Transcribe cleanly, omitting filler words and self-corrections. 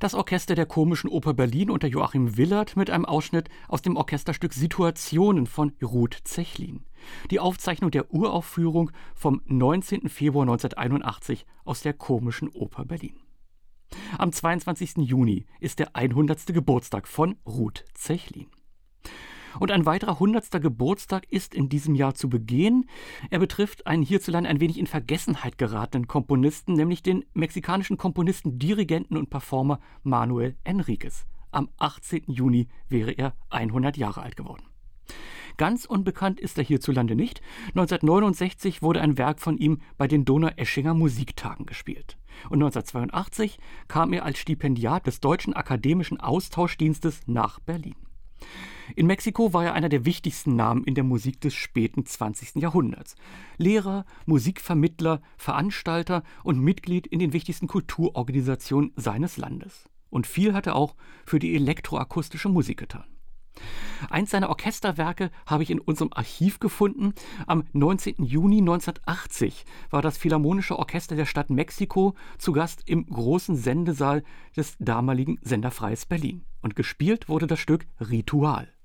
Das Orchester der Komischen Oper Berlin unter Joachim Willert mit einem Ausschnitt aus dem Orchesterstück Situationen von Ruth Zechlin. Die Aufzeichnung der Uraufführung vom 19. Februar 1981 aus der Komischen Oper Berlin. Am 22. Juni ist der 100. Geburtstag von Ruth Zechlin. Und ein weiterer 100. Geburtstag ist in diesem Jahr zu begehen. Er betrifft einen hierzulande ein wenig in Vergessenheit geratenen Komponisten, nämlich den mexikanischen Komponisten, Dirigenten und Performer Manuel Enriquez. Am 18. Juni wäre er 100 Jahre alt geworden. Ganz unbekannt ist er hierzulande nicht. 1969 wurde ein Werk von ihm bei den Donaueschinger Musiktagen gespielt. Und 1982 kam er als Stipendiat des Deutschen Akademischen Austauschdienstes nach Berlin. In Mexiko war er einer der wichtigsten Namen in der Musik des späten 20. Jahrhunderts. Lehrer, Musikvermittler, Veranstalter und Mitglied in den wichtigsten Kulturorganisationen seines Landes. Und viel hat er auch für die elektroakustische Musik getan. Eins seiner Orchesterwerke habe ich in unserem Archiv gefunden. Am 19. Juni 1980 war das Philharmonische Orchester der Stadt Mexiko zu Gast im großen Sendesaal des damaligen Sender Freies Berlin. Und gespielt wurde das Stück Ritual.